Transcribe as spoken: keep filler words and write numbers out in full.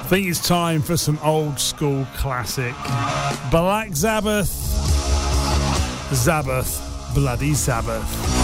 I think it's time for some old school classic. Black Sabbath. Sabbath. Bloody Sabbath.